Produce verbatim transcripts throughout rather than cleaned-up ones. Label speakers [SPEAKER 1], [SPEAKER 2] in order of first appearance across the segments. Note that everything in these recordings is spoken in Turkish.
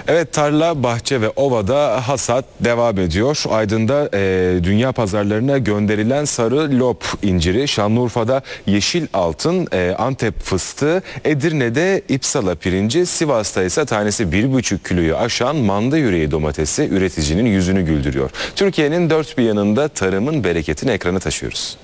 [SPEAKER 1] Evet, tarla, bahçe ve ovada hasat devam ediyor. Aydın'da e, dünya pazarlarına gönderilen sarı lop inciri, Şanlıurfa'da yeşil altın, e, Antep fıstığı, Edirne'de İpsala pirinci, Sivas'ta ise tanesi bir buçuk kiloyu aşan manda yüreği domatesi üreticinin yüzünü güldürüyor. Türkiye'nin dört bir yanında tarımın bereketini ekrana taşıyoruz.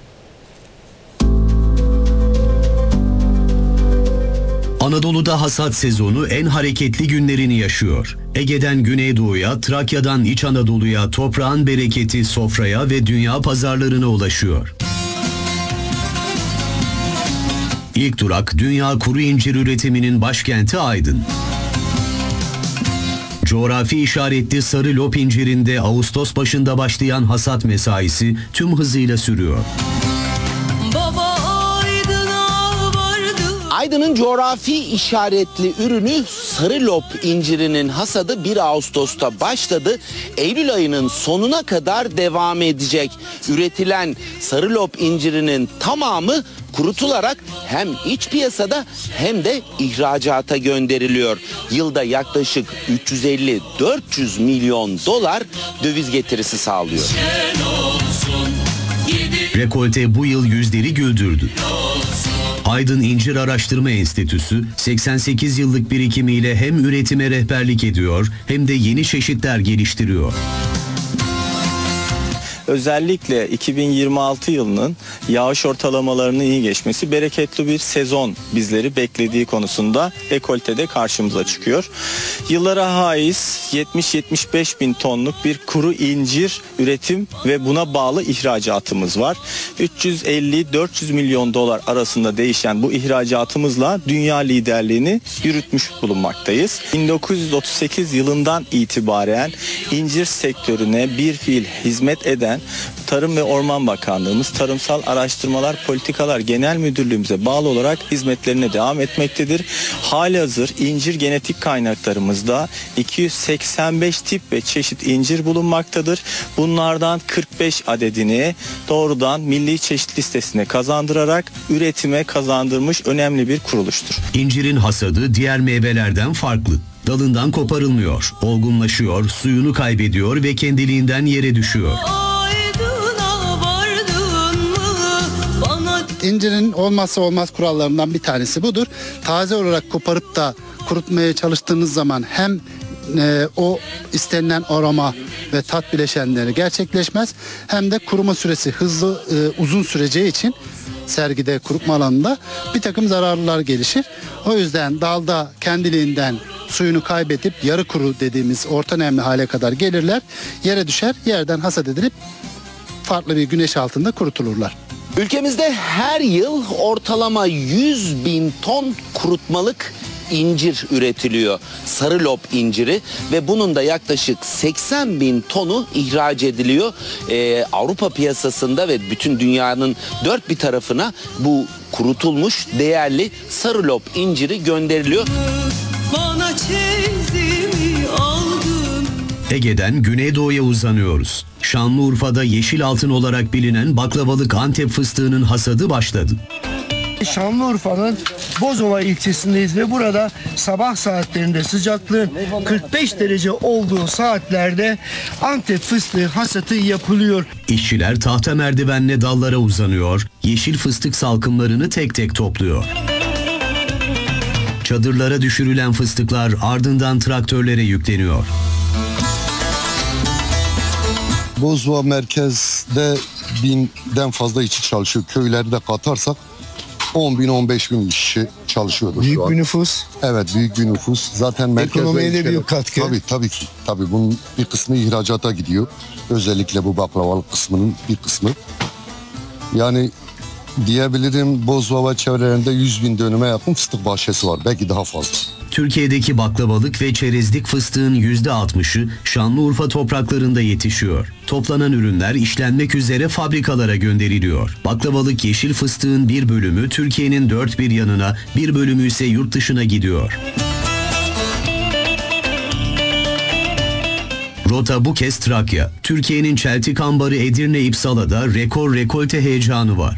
[SPEAKER 2] Anadolu'da hasat sezonu en hareketli günlerini yaşıyor. Ege'den Güneydoğu'ya, Trakya'dan İç Anadolu'ya toprağın bereketi sofraya ve dünya pazarlarına ulaşıyor. İlk durak dünya kuru incir üretiminin başkenti Aydın. Coğrafi işaretli sarı lop incirinde Ağustos başında başlayan hasat mesaisi tüm hızıyla sürüyor.
[SPEAKER 3] Aydın'ın coğrafi işaretli ürünü sarı lop incirinin hasadı bir Ağustos'ta başladı. Eylül ayının sonuna kadar devam edecek. Üretilen sarı lop incirinin tamamı kurutularak hem iç piyasada hem de ihracata gönderiliyor. Yılda yaklaşık üç yüz elli dört yüz milyon dolar döviz getirisi sağlıyor.
[SPEAKER 2] Rekolte bu yıl yüzleri güldürdü. Aydın İncir Araştırma Enstitüsü seksen sekiz yıllık birikimiyle hem üretime rehberlik ediyor hem de yeni çeşitler geliştiriyor.
[SPEAKER 4] Özellikle iki bin yirmi altı yılının yağış ortalamalarının iyi geçmesi bereketli bir sezon bizleri beklediği konusunda rekoltede karşımıza çıkıyor. Yıllara haiz yetmiş yetmiş beş bin tonluk bir kuru incir üretim ve buna bağlı ihracatımız var. üç yüz elli dört yüz milyon dolar arasında değişen bu ihracatımızla dünya liderliğini yürütmüş bulunmaktayız. bin dokuz yüz otuz sekiz yılından itibaren incir sektörüne bir fiil hizmet eden Tarım ve Orman Bakanlığımız Tarımsal Araştırmalar Politikalar Genel Müdürlüğümüze bağlı olarak hizmetlerine devam etmektedir. Halihazır incir genetik kaynaklarımızda iki yüz seksen beş tip ve çeşit incir bulunmaktadır. Bunlardan kırk beş adedini doğrudan milli çeşit listesine kazandırarak üretime kazandırmış önemli bir kuruluştur.
[SPEAKER 2] İncirin hasadı diğer meyvelerden farklı. Dalından koparılmıyor, olgunlaşıyor, suyunu kaybediyor ve kendiliğinden yere düşüyor.
[SPEAKER 5] İncirin olmazsa olmaz kurallarından bir tanesi budur. Taze olarak koparıp da kurutmaya çalıştığınız zaman hem e, o istenilen aroma ve tat bileşenleri gerçekleşmez, hem de kuruma süresi hızlı e, uzun süreceği için sergide kurutma alanında bir takım zararlılar gelişir. O yüzden dalda kendiliğinden suyunu kaybedip yarı kuru dediğimiz orta nemli hale kadar gelirler. Yere düşer, yerden hasat edilip farklı bir güneş altında kurutulurlar.
[SPEAKER 3] Ülkemizde her yıl ortalama yüz bin ton kurutmalık incir üretiliyor. Sarı lop inciri ve bunun da yaklaşık seksen bin tonu ihraç ediliyor. Ee, Avrupa piyasasında ve bütün dünyanın dört bir tarafına bu kurutulmuş değerli sarı lop inciri gönderiliyor. Bana çizimi aldın.
[SPEAKER 2] Ege'den Güneydoğu'ya uzanıyoruz. Şanlıurfa'da yeşil altın olarak bilinen baklavalık Antep fıstığının hasadı başladı.
[SPEAKER 6] Şanlıurfa'nın Bozova ilçesindeyiz ve burada sabah saatlerinde sıcaklığın kırk beş derece olduğu saatlerde Antep fıstığı hasatı yapılıyor.
[SPEAKER 2] İşçiler tahta merdivenle dallara uzanıyor, yeşil fıstık salkımlarını tek tek topluyor. Çadırlara düşürülen fıstıklar ardından traktörlere yükleniyor.
[SPEAKER 7] Bozova merkezde binden fazla işçi çalışıyor. Köyleri de katarsak on bin on beş bin işçi çalışıyordur
[SPEAKER 6] büyük
[SPEAKER 7] şu an.
[SPEAKER 6] Bir nüfus.
[SPEAKER 7] Evet, büyük bir nüfus. Zaten merkezde
[SPEAKER 6] ekonomiye de büyük katkı.
[SPEAKER 7] Tabii tabii ki. Tabii bunun bir kısmı ihracata gidiyor. Özellikle bu baklavalık kısmının bir kısmı. Yani diyebilirim Bozova çevrelerinde yüz bin dönüme yakın fıstık bahçesi var. Belki daha fazla.
[SPEAKER 2] Türkiye'deki baklavalık ve çerezlik fıstığın yüzde altmışı Şanlıurfa topraklarında yetişiyor. Toplanan ürünler işlenmek üzere fabrikalara gönderiliyor. Baklavalık yeşil fıstığın bir bölümü Türkiye'nin dört bir yanına, bir bölümü ise yurt dışına gidiyor. Rota bu kez Trakya. Türkiye'nin çeltik ambarı Edirne İpsala'da rekor rekolte heyecanı var.